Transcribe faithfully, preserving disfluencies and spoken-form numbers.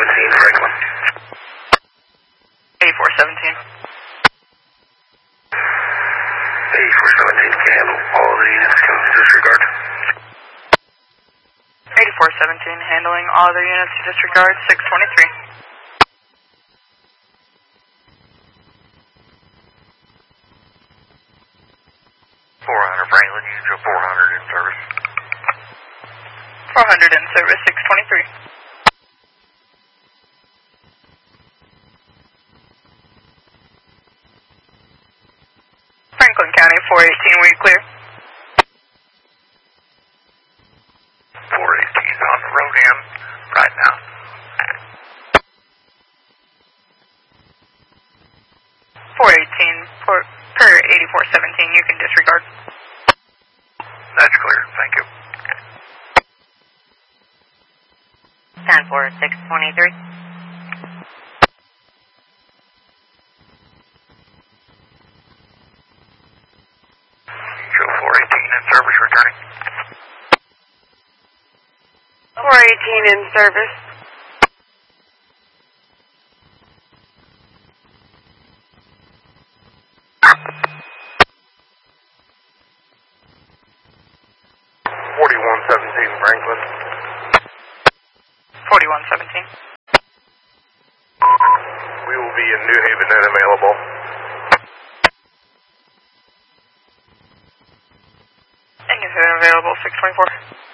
seventeen, Franklin. eighty-four seventeen. eighty-four seventeen can handle all the units to disregard. eighty-four seventeen, handling all other units to disregard, six twenty-three. four hundred, Franklin, usual four hundred in service. four hundred in service, six twenty-three. Franklin County, four eighteen, we clear. four eighteen on the road in right now. four eighteen, for, per eighty-four seventeen, you can disregard. That's clear, thank you. ten four, six twenty-three. Show four eighteen in service, returning. four eighteen in service. forty-one seventeen, Franklin. forty-one seventeen. We will be in New Haven and available. And New Haven available, six twenty-four.